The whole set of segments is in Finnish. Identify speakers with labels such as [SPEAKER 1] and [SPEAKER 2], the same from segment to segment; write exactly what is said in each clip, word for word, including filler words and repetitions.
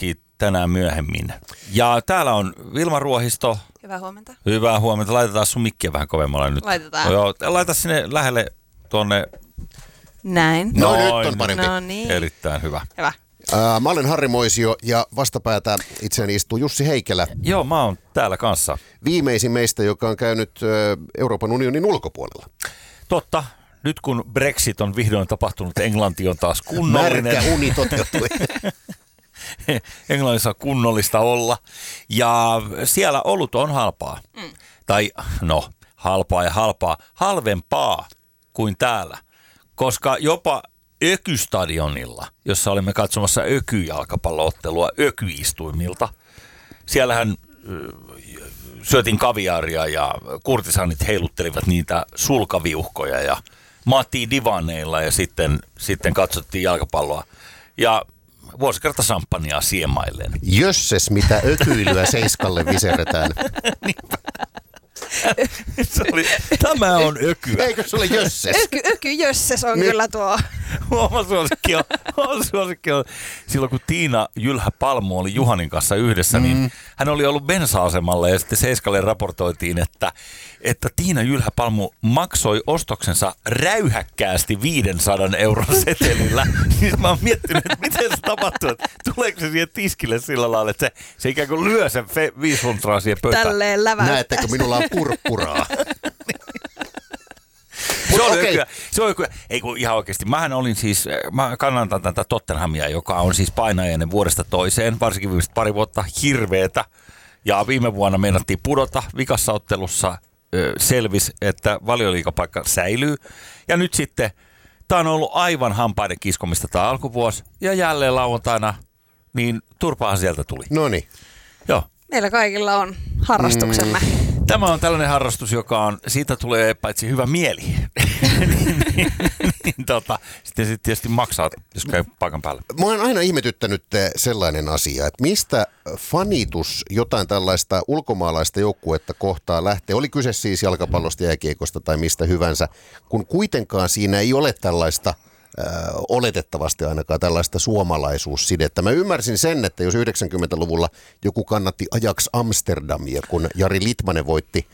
[SPEAKER 1] Radioroki tänään myöhemmin. Ja täällä on Vilma Ruohisto.
[SPEAKER 2] Hyvää huomenta.
[SPEAKER 1] Hyvää huomenta. Laitetaan sun mikkiä vähän kovemmalle nyt.
[SPEAKER 2] Laitetaan.
[SPEAKER 1] No joo, laita sinne lähelle tuonne.
[SPEAKER 2] Näin.
[SPEAKER 3] No, no nyt on parempi.
[SPEAKER 2] No niin.
[SPEAKER 1] Erittäin hyvä.
[SPEAKER 2] Hyvä.
[SPEAKER 3] Ää, mä olen Harri Moisio ja vastapäätä itseäni istuu Jussi Heikelä.
[SPEAKER 1] Joo, mä oon täällä kanssa.
[SPEAKER 3] Viimeisin meistä, joka on käynyt ä, Euroopan unionin ulkopuolella.
[SPEAKER 1] Totta. Nyt kun Brexit on vihdoin tapahtunut, Englanti on taas kunnollinen.
[SPEAKER 3] Märkä uni toteutui.
[SPEAKER 1] Englannissa on kunnollista olla. Ja siellä olut on halpaa. Mm. Tai no, halpaa ja halpaa. Halvempaa kuin täällä. Koska jopa Ökystadionilla, jossa olimme katsomassa ökyjalkapalloottelua ökyistuimilta, siellähän syötin kaviaaria ja kurtisanit heiluttelivat niitä sulkaviuhkoja ja maattiin divaneilla ja sitten, sitten katsottiin jalkapalloa. Ja vuosikerta samppania siemailleen.
[SPEAKER 3] Jösses, mitä ökyilyä seiskalle viserretään.
[SPEAKER 1] Se oli, tämä on ökyä.
[SPEAKER 3] Eikö se ole jösses?
[SPEAKER 2] Öky, öky jösses on
[SPEAKER 3] Nyt.
[SPEAKER 2] kyllä tuo.
[SPEAKER 1] Oma suosikki on, oma suosikki on, silloin kun Tiina Jylhä-Palmu oli Juhanin kanssa yhdessä, mm. niin hän oli ollut bensa-asemalla ja sitten Seiskalle raportoitiin, että, että Tiina Jylhä-Palmu maksoi ostoksensa räyhäkkäästi viisisataa euron setelillä. Niin mä oon miettinyt, että miten se tapahtuu, että tuleeko se siihen tiskille sillä lailla, että se, se ikään kuin lyö sen fe, viisi huntraa siihen pöytään.
[SPEAKER 2] Tälleen läväyttää.
[SPEAKER 3] Näettekö, minulla on purppuraa.
[SPEAKER 1] Se oli
[SPEAKER 3] okei.
[SPEAKER 1] kyllä, se oli kyllä, ei kun ihan oikeasti, mähän olin siis, mä kannatan tätä Tottenhamia, joka on siis painajainen vuodesta toiseen, varsinkin viimeiset pari vuotta hirveetä, ja viime vuonna meinattiin pudota, vikassa ottelussa ö, selvisi, että valioliigapaikka säilyy, ja nyt sitten, tää on ollut aivan hampaiden kiskomista tää alkuvuosi, ja jälleen lauantaina, niin turpaahan sieltä tuli.
[SPEAKER 3] Noniin.
[SPEAKER 1] Joo.
[SPEAKER 2] Meillä kaikilla on harrastuksemme. Mm.
[SPEAKER 1] Tämä on tällainen harrastus, joka on, siitä tulee paitsi hyvä mieli, niin, niin, niin tota, sitten sit tietysti maksaa, jos käy paikan päällä.
[SPEAKER 3] Mä oon aina ihmetyttänyt sellainen asia, että mistä fanitus jotain tällaista ulkomaalaista joukkuetta kohtaa lähtee, oli kyse siis jalkapallosta, jääkiekosta tai mistä hyvänsä, kun kuitenkaan siinä ei ole tällaista Ö, oletettavasti ainakaan tällaista suomalaisuussidettä. Mä ymmärsin sen, että jos yhdeksänkymmentäluvulla joku kannatti Ajax Amsterdamia, kun Jari Litmanen voitti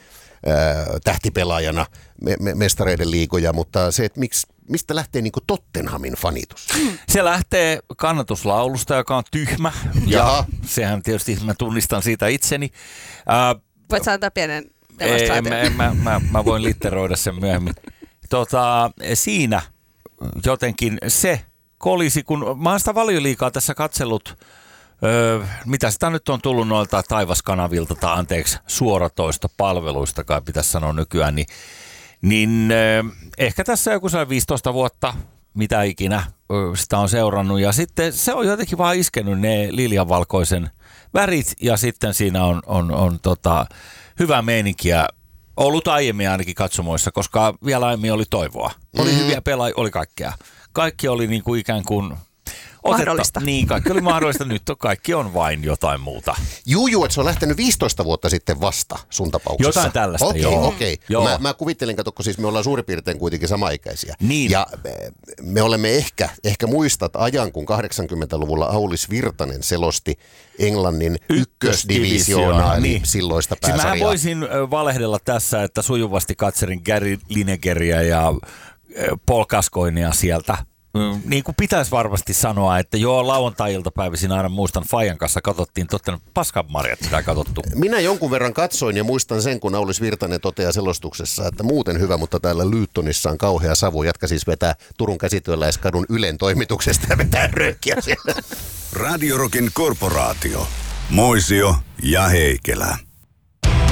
[SPEAKER 3] ö, tähtipelaajana me, me, mestareiden liigoja, mutta se, että miksi, mistä lähtee niin kuin Tottenhamin fanitus?
[SPEAKER 1] Se lähtee kannatuslaulusta, joka on tyhmä.
[SPEAKER 3] Jaha.
[SPEAKER 1] Ja sehän tietysti, mä tunnistan siitä itseni. Äh,
[SPEAKER 2] Voit saada tämän pienen
[SPEAKER 1] ei,
[SPEAKER 2] demonstraation.
[SPEAKER 1] en, mä, mä, mä voin litteroida sen myöhemmin. Tota, siinä jotenkin se kolisi, kun mä oon sitä Valioliigaa tässä katsellut, öö, mitä sitä nyt on tullut noilta taivaskanavilta, tai anteeksi, suoratoista palveluista, kai pitäisi sanoa nykyään, niin, niin öö, ehkä tässä joku viisitoista vuotta, mitä ikinä öö, sitä on seurannut, ja sitten se on jotenkin vaan iskenyt ne liljanvalkoisen värit, ja sitten siinä on, on, on tota, hyvä meininkiä. Ollut aiemmin ainakin katsomoissa, koska vielä aiemmin oli toivoa. Oli mm-hmm. hyviä pelaajia, oli kaikkea. Kaikki oli niin kuin ikään kuin
[SPEAKER 2] mahdollista.
[SPEAKER 1] Niin, kaikki oli mahdollista. Nyt on, kaikki on vain jotain muuta.
[SPEAKER 3] Juu, juu, että se on lähtenyt viisitoista vuotta sitten vasta sun tapauksessa.
[SPEAKER 1] Jotain tällaista,
[SPEAKER 3] okay,
[SPEAKER 1] joo.
[SPEAKER 3] Okei, okay. mä, mä kuvittelin, katsokko siis me ollaan suurin piirtein kuitenkin samaikäisiä.
[SPEAKER 1] Niin.
[SPEAKER 3] Ja me, me olemme ehkä, ehkä muistat ajan, kun kahdeksankymmentäluvulla Aulis Virtanen selosti Englannin ykkösdivisioonaa, eli niin. silloista pääsarjaa.
[SPEAKER 1] Siis mä voisin valehdella tässä, että sujuvasti katselin Gary Linegeriä ja Paul Gascoignea sieltä. Niin kuin pitäisi varmasti sanoa, että joo, lauantai-iltapäivisin aina muistan Fajan kanssa katsottiin, totta paskanmarjat sitä katsottu.
[SPEAKER 3] Minä jonkun verran katsoin ja muistan sen, kun Aulis Virtanen toteaa selostuksessa, että muuten hyvä, mutta täällä Lutonissa on kauhea savu. Jatka siis vetää Turun Käsityöläiskadun Ylen toimituksesta ja vetää röökkiä siellä.
[SPEAKER 4] Radio Rockin korporaatio. Moisio ja Heikelä.